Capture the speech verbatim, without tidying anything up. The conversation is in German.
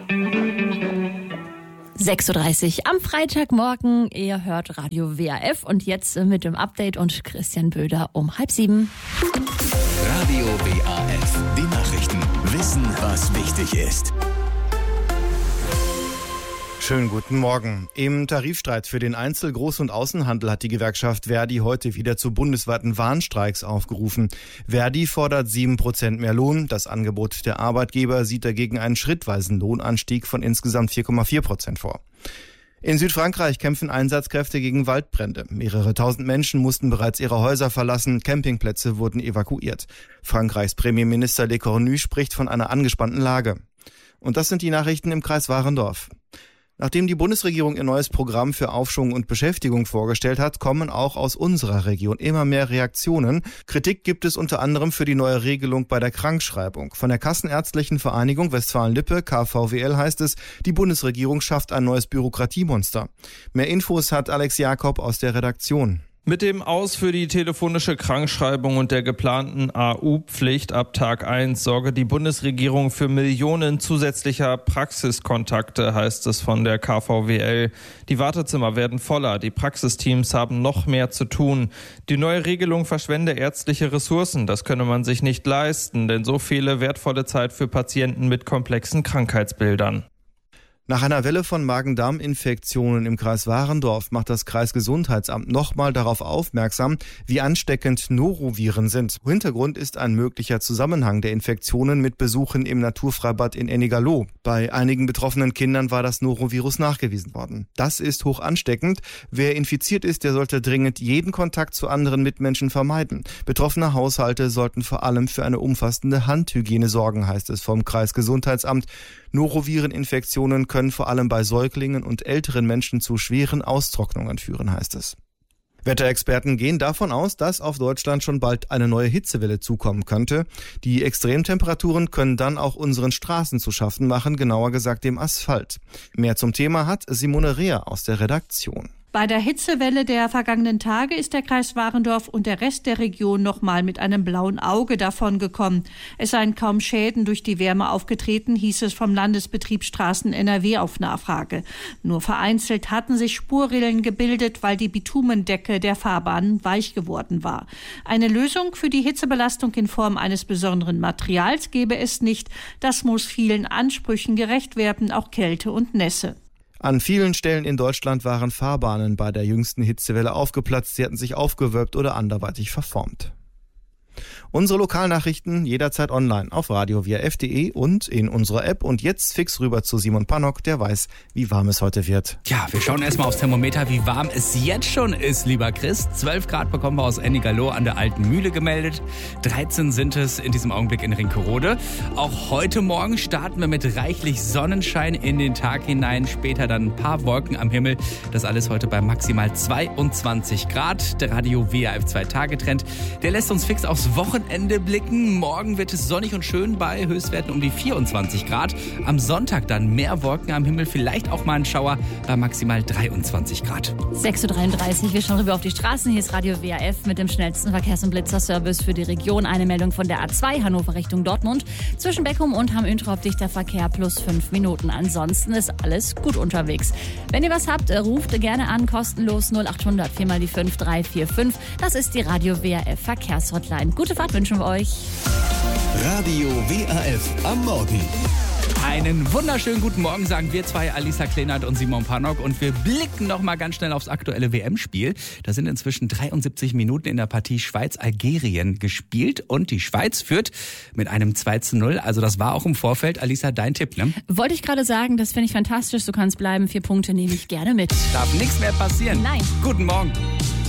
sechs Uhr dreißig am Freitagmorgen. Ihr hört Radio W A F und jetzt mit dem Update und Christian Böder um halb sieben. Radio W A F, die Nachrichten. Wissen, was wichtig ist. Schönen guten Morgen. Im Tarifstreit für den Einzel-, Groß- und Außenhandel hat die Gewerkschaft Verdi heute wieder zu bundesweiten Warnstreiks aufgerufen. Verdi fordert sieben Prozent mehr Lohn. Das Angebot der Arbeitgeber sieht dagegen einen schrittweisen Lohnanstieg von insgesamt vier Komma vier Prozent vor. In Südfrankreich kämpfen Einsatzkräfte gegen Waldbrände. Mehrere tausend Menschen mussten bereits ihre Häuser verlassen. Campingplätze wurden evakuiert. Frankreichs Premierminister Le Cornu spricht von einer angespannten Lage. Und das sind die Nachrichten im Kreis Warendorf. Nachdem die Bundesregierung ihr neues Programm für Aufschwung und Beschäftigung vorgestellt hat, kommen auch aus unserer Region immer mehr Reaktionen. Kritik gibt es unter anderem für die neue Regelung bei der Krankschreibung. Von der Kassenärztlichen Vereinigung Westfalen-Lippe, K V W L, heißt es, die Bundesregierung schafft ein neues Bürokratiemonster. Mehr Infos hat Alex Jakob aus der Redaktion. Mit dem Aus für die telefonische Krankschreibung und der geplanten A U-Pflicht ab Tag eins sorge die Bundesregierung für Millionen zusätzlicher Praxiskontakte, heißt es von der K V W L. Die Wartezimmer werden voller, die Praxisteams haben noch mehr zu tun. Die neue Regelung verschwende ärztliche Ressourcen, das könne man sich nicht leisten, denn so fehle wertvolle Zeit für Patienten mit komplexen Krankheitsbildern. Nach einer Welle von Magen-Darm-Infektionen im Kreis Warendorf macht das Kreisgesundheitsamt nochmal darauf aufmerksam, wie ansteckend Noroviren sind. Hintergrund ist ein möglicher Zusammenhang der Infektionen mit Besuchen im Naturfreibad in Ennigerloh. Bei einigen betroffenen Kindern war das Norovirus nachgewiesen worden. Das ist hoch ansteckend. Wer infiziert ist, der sollte dringend jeden Kontakt zu anderen Mitmenschen vermeiden. Betroffene Haushalte sollten vor allem für eine umfassende Handhygiene sorgen, heißt es vom Kreisgesundheitsamt. Norovireninfektionen können vor allem bei Säuglingen und älteren Menschen zu schweren Austrocknungen führen, heißt es. Wetterexperten gehen davon aus, dass auf Deutschland schon bald eine neue Hitzewelle zukommen könnte. Die Extremtemperaturen können dann auch unseren Straßen zu schaffen machen, genauer gesagt dem Asphalt. Mehr zum Thema hat Simone Reher aus der Redaktion. Bei der Hitzewelle der vergangenen Tage ist der Kreis Warendorf und der Rest der Region nochmal mit einem blauen Auge davongekommen. Es seien kaum Schäden durch die Wärme aufgetreten, hieß es vom Landesbetrieb Straßen N R W auf Nachfrage. Nur vereinzelt hatten sich Spurrillen gebildet, weil die Bitumendecke der Fahrbahnen weich geworden war. Eine Lösung für die Hitzebelastung in Form eines besonderen Materials gäbe es nicht. Das muss vielen Ansprüchen gerecht werden, auch Kälte und Nässe. An vielen Stellen in Deutschland waren Fahrbahnen bei der jüngsten Hitzewelle aufgeplatzt, sie hatten sich aufgewölbt oder anderweitig verformt. Unsere Lokalnachrichten jederzeit online auf radio w a f punkt d e und in unserer App. Und jetzt fix rüber zu Simon Pannock, der weiß, wie warm es heute wird. Ja, wir schauen erstmal aufs Thermometer, wie warm es jetzt schon ist, lieber Chris. zwölf Grad bekommen wir aus Ennigerloh an der Alten Mühle gemeldet. dreizehn sind es in diesem Augenblick in Rinkerode. Auch heute Morgen starten wir mit reichlich Sonnenschein in den Tag hinein. Später dann ein paar Wolken am Himmel. Das alles heute bei maximal zweiundzwanzig Grad. Der Radio W A F zwei Tage Trend, der lässt uns fix aufs Wochenende blicken. Morgen wird es sonnig und schön bei Höchstwerten um die vierundzwanzig Grad. Am Sonntag dann mehr Wolken am Himmel, vielleicht auch mal ein Schauer bei maximal dreiundzwanzig Grad. sechs Uhr dreiunddreißig, wir schauen rüber auf die Straßen. Hier ist Radio W A F mit dem schnellsten Verkehrs- und Blitzerservice für die Region. Eine Meldung von der A zwei Hannover Richtung Dortmund. Zwischen Beckum und Hamm-Üntrop dichter Verkehr plus fünf Minuten. Ansonsten ist alles gut unterwegs. Wenn ihr was habt, ruft gerne an, kostenlos null acht hundert vier mal die fünf drei vier fünf. Das ist die Radio W A F Verkehrshotline. Gute Fahrt wünschen wir euch. Radio W A F am Morgen. Einen wunderschönen guten Morgen, sagen wir zwei, Alisa Kleinert und Simon Pannock. Und wir blicken noch mal ganz schnell aufs aktuelle W M-Spiel. Da sind inzwischen dreiundsiebzig Minuten in der Partie Schweiz-Algerien gespielt. Und die Schweiz führt mit einem zwei zu null. Also das war auch im Vorfeld. Alisa, dein Tipp, ne? Wollte ich gerade sagen, das finde ich fantastisch. Du kannst bleiben. Vier Punkte nehme ich gerne mit. Darf nichts mehr passieren. Nein. Guten Morgen.